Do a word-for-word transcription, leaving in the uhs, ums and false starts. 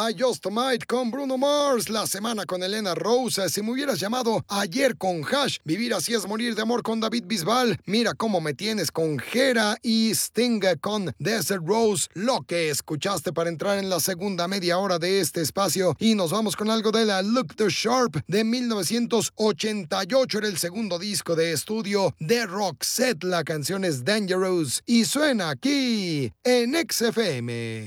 I Just Might con Bruno Mars, La Semana con Elena Rose, Si me hubieras llamado Ayer con Hash, Vivir así es morir de amor con David Bisbal, Mira cómo me tienes con Jera y Sting con Desert Rose, lo que escuchaste para entrar en la segunda media hora de este espacio. Y nos vamos con algo de la Look the Sharp de mil novecientos ochenta y ocho, era el segundo disco de estudio de Roxette. La canción es Dangerous y suena aquí en X F M.